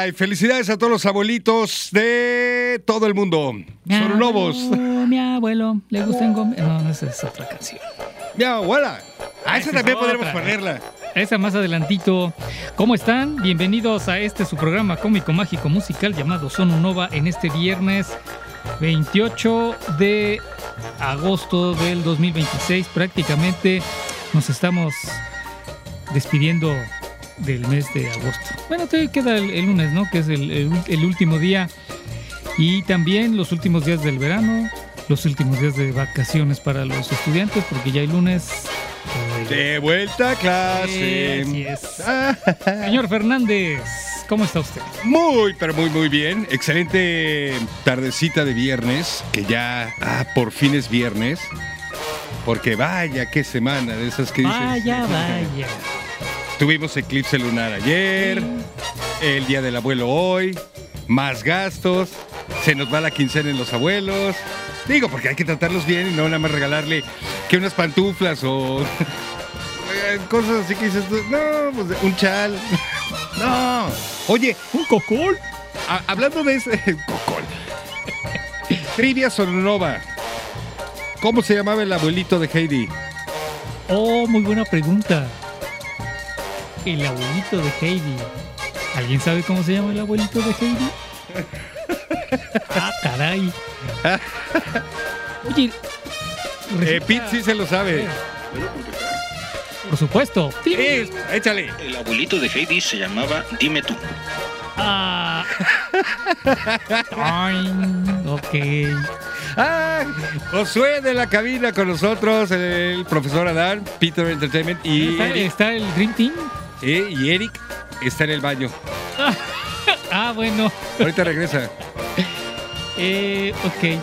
Ay, felicidades a todos los abuelitos de todo el mundo. Son lobos. Mi abuelo le gustan No, esa es otra canción. Mi abuela. Esa también podremos otra. ponerla. Esa más adelantito. ¿Cómo están? Bienvenidos a su programa cómico, mágico, musical llamado Sono Nova en este viernes 28 de agosto del 2026. Prácticamente nos estamos despidiendo del mes de agosto. Bueno, todavía queda el lunes, ¿no? Que es el último día. Y también los últimos días del verano, los últimos días de vacaciones para los estudiantes, porque ya hay lunes. De vuelta a clase. Así es. Señor Fernández, ¿cómo está usted? Muy, pero muy bien. Excelente tardecita de viernes, que ya por fin es viernes. Porque vaya, qué semana de esas que dices. Vaya. Tuvimos eclipse lunar ayer, el día del abuelo hoy, más gastos, se nos va la quincena en los abuelos. Digo, porque hay que tratarlos bien y no nada más regalarle que unas pantuflas o cosas así que dices, no, pues un chal. No. Oye, ¿Un cocol? hablando de ese cocol. Trivia Sonova. ¿Cómo se llamaba el abuelito de Heidi? Oh, muy buena pregunta. El abuelito de Heidi. ¿Alguien sabe cómo se llama el abuelito de Heidi? Caray. Oye, Pete sí se lo sabe. Por supuesto. Échale. El abuelito de Heidi se llamaba Dime tú. Ok. Josué de la cabina con nosotros, el profesor Adán, Peter Entertainment y ¿Está el Dream Team? Y Eric está en el baño. Bueno. Ahorita regresa. Ok.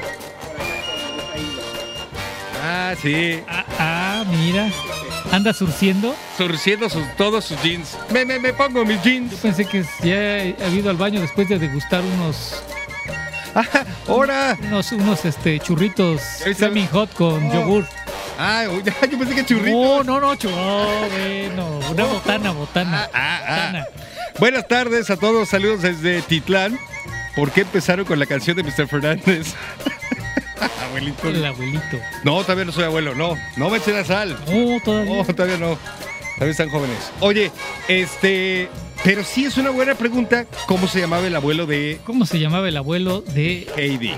Sí. Mira. ¿Anda surciendo? Surciendo todos sus jeans. Me pongo mis jeans. Yo pensé que ya había ido al baño después de degustar unos ¡Hora! unos churritos Flaming Hot con yogur. Yo pensé que churrito. No, bueno, una botana. Botana. Buenas tardes a todos, saludos desde Titlán. ¿Por qué empezaron con la canción de Mr. Fernández? Abuelito. El abuelito. No, todavía no soy abuelo, no me echen la sal. Todavía. No, todavía no. Todavía están jóvenes. Oye, pero sí es una buena pregunta. ¿Cómo se llamaba el abuelo de ¿Cómo se llamaba el abuelo de Heidi?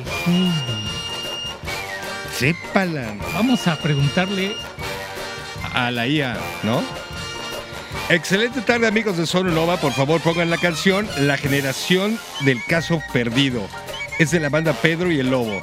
Sépala. Vamos a preguntarle A la IA, ¿no? Excelente tarde, amigos de Sono Nova. Por favor, pongan la canción La Generación del Caso Perdido. Es de la banda Pedro y el Lobo.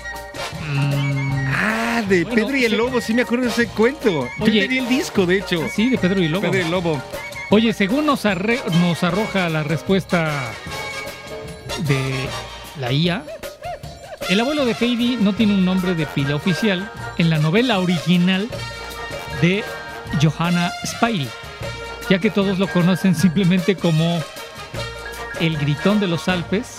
De Pedro y el Lobo, sí me acuerdo de ese cuento. Oye, yo tenía el disco, de hecho. Sí, de Pedro y Lobo. Pedro y el Lobo. Oye, según nos arroja la respuesta de la IA, el abuelo de Heidi no tiene un nombre de pila oficial en la novela original de Johanna Spyri, ya que todos lo conocen simplemente como el gritón de los Alpes.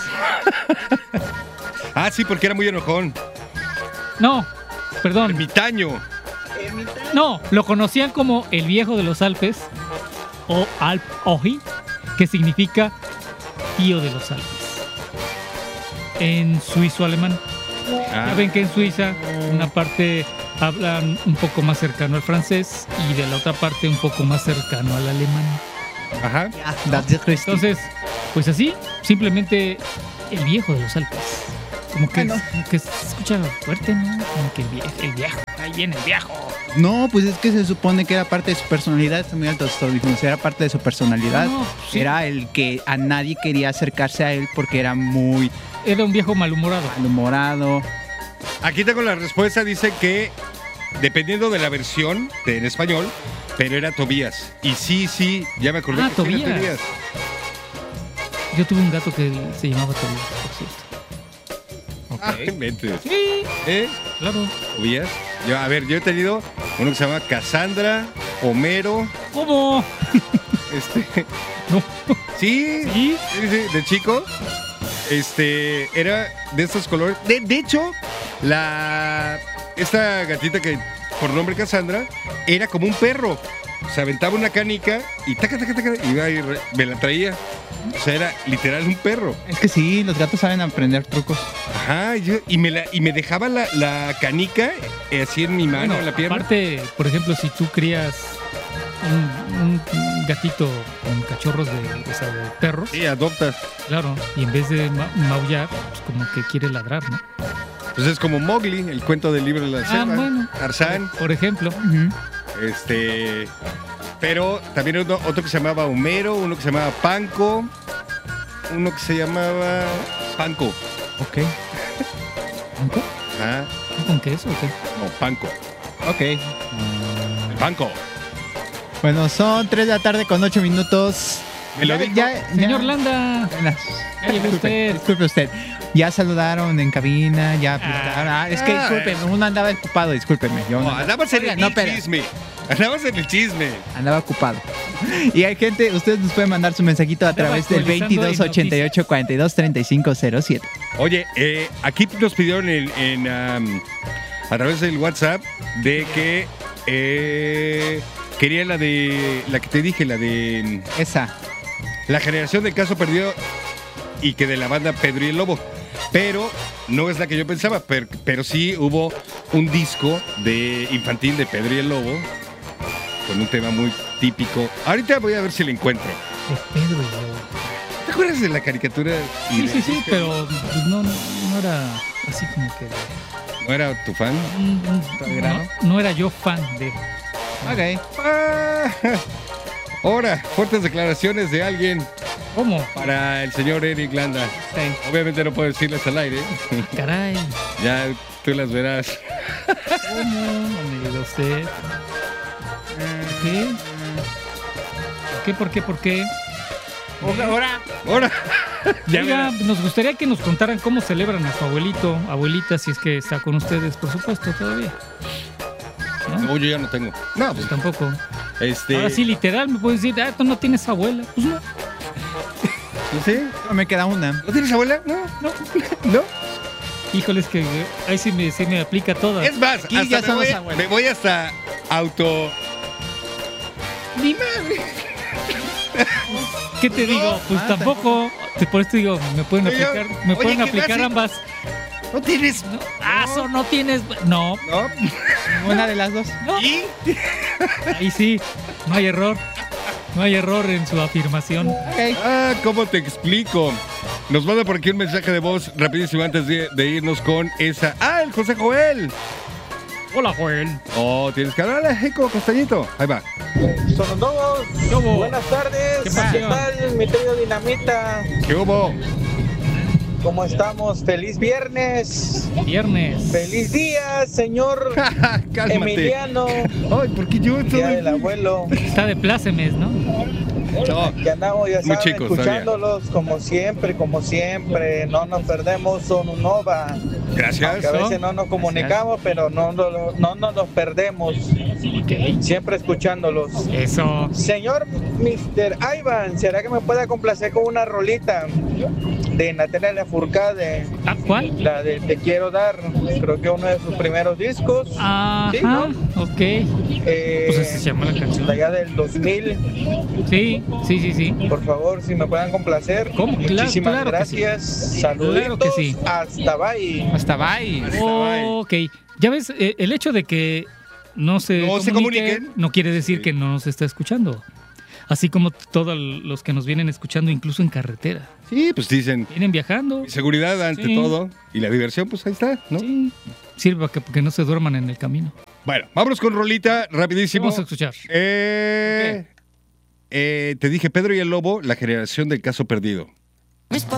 Sí, porque era muy enojón. No, perdón. Ermitaño. No, lo conocían como el viejo de los Alpes o Alp Oji, que significa tío de los Alpes en suizo-alemán. Ya ven que en Suiza una parte hablan un poco más cercano al francés y de la otra parte un poco más cercano al alemán. Ajá. Entonces, pues así, simplemente el viejo de los Alpes. Como que se escucha fuerte, ¿no? Como que el viejo. Ahí viene el viejo. No, pues es que se supone que era parte de su personalidad. Está muy alto estos audífonos. Era parte de su personalidad. No, sí. Era el que a nadie quería acercarse a él porque era muy Era un viejo malhumorado. malhumorado. Aquí tengo la respuesta. Dice que dependiendo de la versión en español, pero era Tobías. Y sí, ya me acordé que sí era Tobías. Tobías. Yo tuve un gato que se llamaba Tobías, por cierto. Mentes. Sí, claro. ¿Tobías? Yo he tenido uno que se llama Cassandra, Homero. ¿Cómo? No. Sí, ¿Sí? de chico. Era de estos colores. De hecho, esta gatita que por nombre Cassandra era como un perro. Se aventaba una canica y taca, iba y me la traía. O sea, era literal un perro. Es que sí, los gatos saben aprender trucos. Ajá, y me dejaba la canica así en mi mano, Bueno, en la pierna. aparte, por ejemplo, si tú crías un gatito con cachorros de perros, Sí, adoptas. claro, y en vez de maullar, pues como que quiere ladrar, ¿no? Pues es como Mowgli, el cuento del libro de la selva. Bueno. Tarzán. Por ejemplo. Ujú. Pero también otro que se llamaba Homero, uno que se llamaba Panco, uno que se llamaba Panco. Ok. ¿Panco? Ah, ¿Con queso o qué? no, Panco. Ok. El Panco. Bueno, son 3 de la tarde con 8 minutos. ¿Me lo dijo? Señor Landa, ya llegó usted. Disculpe usted. Ya saludaron en cabina, ya platicaron. Es que Ah. discúlpeme, uno andaba ocupado, discúlpeme. Yo No, no- andabas en Oiga, el no, espera, chisme. Andabas en el chisme. andaba ocupado. Y hay gente, ustedes nos pueden mandar su mensajito a Andaba través del actualizando 22 88 42 35 07. Oye, aquí nos pidieron a través del WhatsApp de que quería la que te dije, la de Esa. La Generación del Caso Perdido y que de la banda Pedro y el Lobo. Pero no es la que yo pensaba, pero sí hubo un disco de infantil de Pedro y el Lobo con un tema muy típico. Ahorita voy a ver si lo encuentro. De Pedro y Lobo. ¿Te acuerdas de la caricatura? y Sí, del sí, sí, disco? pero pues, no era así como que... ¿No era tu fan? No era yo fan de... Ok. Ah, ahora, fuertes declaraciones de alguien ¿Cómo? para el señor Eric Landa. Sí. Obviamente no puedo decirlas al aire. Caray. Ya tú las verás. ¿Cómo? No me diga usted. ¿Por qué? ¿Por qué? Ahora. Ahora. Ya Oiga, verás. nos gustaría que nos contaran cómo celebran a su abuelito, abuelita, si es que está con ustedes, por supuesto, todavía. ¿No? No, yo ya no tengo. No, Pues pues tampoco. este. Ahora sí, literal, me puedes decir, tú no tienes abuela. Pues no. ¿No sé? No me queda una. ¿No tienes abuela? No. No. ¿No? Híjole, es que ahí sí me aplica toda. Es más, Aquí hasta ya me, somos voy, abuelos. me voy hasta auto. Mi madre. ¿Qué te digo? Pues tampoco. Por esto digo, me pueden Oye, aplicar, me oye, pueden ¿qué aplicar haces? ambas. ¿No tienes? Eso no tienes. No, ¿No? Una de las dos. no. ¿Y? Ahí sí, no hay error. No hay error en su afirmación. Ok. Ah, ¿cómo te explico? Nos manda por aquí un mensaje de voz rapidísimo antes de irnos con esa. ¡Ah, el José Joel! Hola, Joel. Oh, tienes que hablar, Eco Castañito. Ahí va. Son nuevos. ¿Cómo? Buenas tardes. ¿Qué ¿Qué, pasó? tal, mi trío Dinamita? ¿Qué hubo? ¿Cómo estamos? ¡Feliz viernes! Viernes. ¡Feliz día, señor Cálmate. Emiliano! Ay, ¿por qué yo Día del abuelo. Está de plácemes, ¿no? No. Que andamos, ya Muy saben, chicos escuchándolos como siempre. No nos perdemos, son un nova. Gracias. Que a veces no nos comunicamos, pero no nos los perdemos. Ok. Siempre escuchándolos. Eso. Señor Mr. Ivan, ¿será que me pueda complacer con una rolita de Natalia Lafourcade? ¿Cuál? La de Te Quiero Dar, creo que uno de sus primeros discos. Ajá. Sí, ¿no? Ok. Pues así se llama la canción. De allá del 2000. Sí. Por favor, si me puedan complacer. ¿Cómo? Muchísimas Claro que sí. gracias. Saluditos. Claro que sí. Hasta bye. Hasta bye. Ok. Ya ves, el hecho de que no se comuniquen. no quiere decir Sí. que no nos está escuchando. Así como todos los que nos vienen escuchando, incluso en carretera. Sí, pues dicen. Vienen viajando. Seguridad ante Sí. todo. Y la diversión, pues ahí está, ¿no? Sí. Sirve para que no se duerman en el camino. Bueno, vámonos con rolita, rapidísimo. Vamos a escuchar. Te dije Pedro y el Lobo, la generación del caso perdido.